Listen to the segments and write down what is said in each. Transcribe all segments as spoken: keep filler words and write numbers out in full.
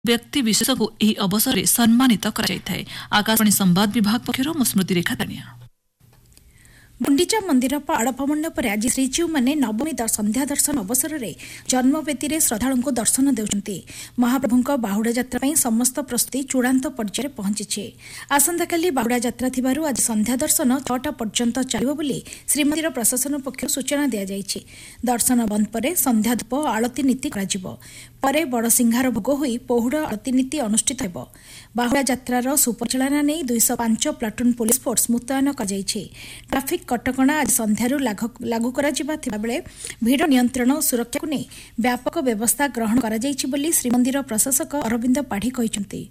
व्यक्ति विशेष को यही अवसर में सम्मानित कराई। आकाशवाणी संवाद विभाग पक्षर मु स्मृति रेखा तानिया। गुंडीचा मंदिर आड़प मंडप आज श्रीजीव मैंने नवमी संध्या दर्शन अवसर में जन्मवेदी श्रद्धालु दर्शन देउछन्ति। महाप्रभु बाहुड़ा यात्रा समस्त प्रस्तुति चूड़ांत पर्यायर पहुंची। आसंताकाली बाहुड़ा यात्रा थिबारु आज संध्या दर्शन छटा पर्यंत चलिबो बोली श्रीमंदिर प्रशासन पक्षर सूचना दिया जायछि। दर्शन बंद पर संध्या धूप आलती नीति कराजिबो। परे बड़ सिंहार भोग होई पहुड़ आलती नीति अनुष्ठित हेबो। बाहुड़ा यात्रार सुपरिचालना नहीं दुईश पांच प्लाटून पुलिस फोर्स मुतयन कराଯାଇଛି। ट्राफिक कटकणा आज संध्यारू लागू कराजिबा थिबा बेले भीड़ नियंत्रण और सुरक्षा को नहीं व्यापक व्यवस्था ग्रहण कराଯାଇଛି बोली श्रीमंदिर प्रशासक अरविंद पाढ़ी कहिसंति।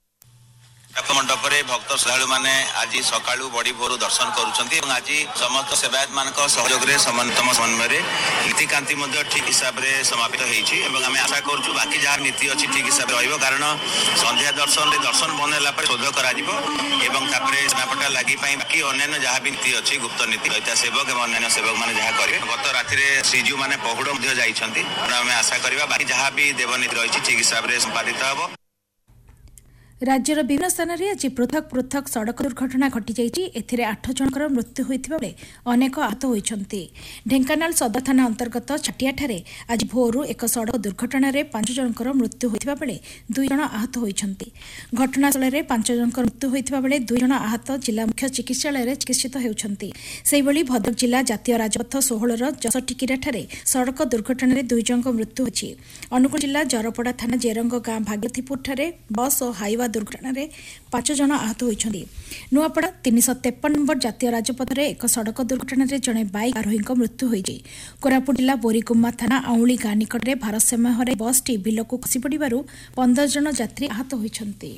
मंडप भक्त श्रद्धालु मैंने आज सका बड़ी भोर दर्शन करुँच। आज समस्त सेवायत मान सहयोग समन्वितम समन्वय नीतिकांति ठीक हिसाब से समापित होती। आम आशा करूँ बाकी जहाँ नीति अच्छी ठीक हिसाब से रही कारण संध्या दर्शन दर्शन बंद है शोध करपटा लगी बाकी अन्य जहाँ भी नीति अच्छी गुप्त नीति दैत्य सेवक और अन्य सेवक मैंने जहाँ करेंगे गत राति श्रीजीव मैंने पहुड़ जाइए। आम आशा करवा बाकी जहाँ भी देवनीति रही ठीक हिसाब से संपादित हम। राज्यर विभिन्न स्थान में आज पृथक पृथक सड़क दुर्घटना घटी जाइछि। एथिरे आठ जनकर मृत्यु होइथिबा बेले अनेक आहत होइछन्ति। ढेंकानाल सदर थाना अंतर्गत छाटियाठारे आज भोरु एक सड़क दुर्घटना रे पांच जनकर मृत्यु होइथिबा बेले दुई जन आहत होइछन्ति। घटनास्थल रे पांच जनकर मृत्यु होइथिबा बेले दुई जन आहत जिला मुख्य चिकित्सालय रे चिकित्सित हेउछन्ति। सेहिभଳି भद्रक जिला जातीय राजपथ सोलह जसटिकिराठारे सड़क दुर्घटना रे दुई जनकर मृत्यु होइछि। अनुगुल जिला जरपड़ा थाना जेरंग गाँ भागीरथीपुरठारे बस और हाईवा दुर्घटना रे पांच जन आहत होइछन्ति। नुआपड़ा तीन सौ तेपन नंबर जातीय राजपथ रे एक सड़क दुर्घटना रे जणे बाइक आरोही मृत्यु होइछि। कोरापुट जिला बोरीकुम्मा थाना आउली गाँ निकट में भारसाम्य हराई बसटी बिलकु खसी पड़ू पंद्रह जन यात्री आहत होइछन्ति।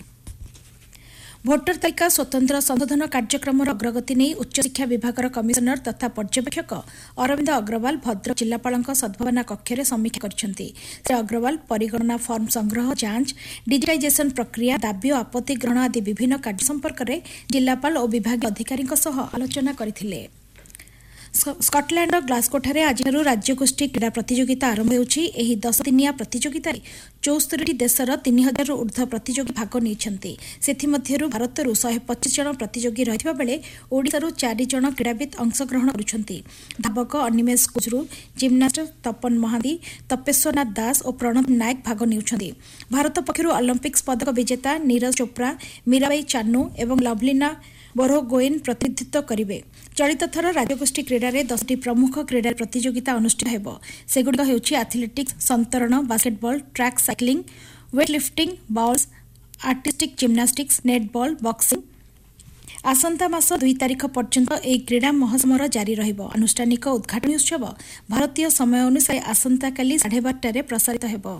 भोटर तालिका स्वतंत्र संशोधन कार्यक्रम अग्रगति नहीं उच्चशिक्षा विभाग कमिशनर तथा पर्यवेक्षक अरविंद अग्रवाल भद्रक जिलापाल सद्भावना कक्ष समीक्षा करछन्ति। श्री अग्रवाल परिगणना फर्म संग्रह जांच डिजिटाइजेशन प्रक्रिया दाबी और आपत्ति ग्रहण आदि विभिन्न कार्य संपर्क में जिलापाल और विभाग अधिकारी आलोचना करथिले। स्कटलैंड ग्लासगोठारे आज राज्यगोष्ठी क्रीड़ा प्रतियोगिता आरंभ होउछि। एही दस दिनिया प्रतियोगिता चौस्तरी देशर तीन हजार ऊर्ध्व प्रतियोगी भाग नहीं। से भारत शहे पच्चीस जन प्रतियोगी रहिबा बेले ओडिशारू चार जन क्रीड़ाविद अंशग्रहण करुछन्ति। धावक अनिमेष कुजरू, जिम्नास्ट तपन महादी, तपेश्वरनाथ दास और प्रणव नायक भाग नेउछन्ति। भारत पक्षरु ओलंपिक्स पदक विजेता नीरज चोप्रा, मीराबाई चानू और लवलीना बोरगोइन प्रतिनिधित्व करेंगे। चलित थर राज्यगोष्ठी क्रीड़ा रे दसटी प्रमुख क्रीड़ा प्रतियोगिता अनुष्ठित हेबो। सेगुड़िक हेउछि एथलेटिक्स, संतरण, basketball, track cycling, weightlifting, bowls, artistic gymnastics, netball, boxing. आसंता मास दुई तारीख पर्यंत ए क्रीड़ा महोत्सव जारी रहिबो। आनुष्ठानिक उद्घाटन उत्सव भारतीय समय अनुसार आसंता काली साढ़े बारटार प्रसारित हेबो।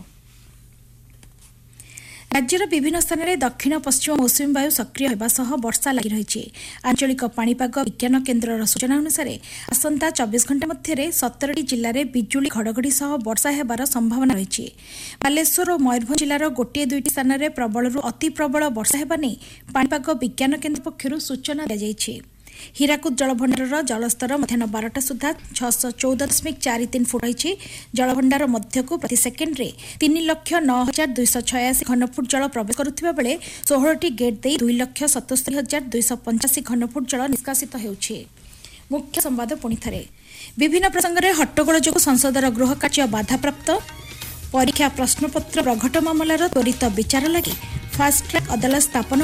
राज्यर विभिन्न स्थान में दक्षिण पश्चिम मौसुमी वायु सक्रिय होगा सह वर्षा लगी रही। आंचलिक पाणीपाग विज्ञान केन्द्र सूचना अनुसार आसंता चौबीस घंटा मध्य सतरटी जिले में बिजुली घड़घड़ी सह वर्षा होबार संभावना रही। बालेश्वर और मयूरभंज जिलार गोटे दुईटी स्थान में प्रबलरू अति प्रबल वर्षा होगा नहीं पाणीपाग विज्ञान केन्द्र पक्षर सूचना दी जाइए। हीराकुद जलभंडार जलस्तर मध्याह्न बारटा सुधा छःश चौदह दशमिक चार तीन फुट रही। जलभंडार मध्यकू प्रति सेकेंड्रे तीन लक्ष नौ हजार दुईश छयासी घनफुट जल प्रवेश करुवा बेले षोहटी गेट दे दुई लक्ष सतस्तरी हजार दुईश पंचाशी घनफुट जल निष्कासित होउछि। मुख्य संवाद पुणी थे विभिन्न प्रसंग में हट्टगोल जो संसदर गृह कार्य बाधाप्राप्त। परीक्षा प्रश्नपत्र प्रघट मामलार त्वरित विचार लगी फास्ट ट्रैक अदालत स्थापन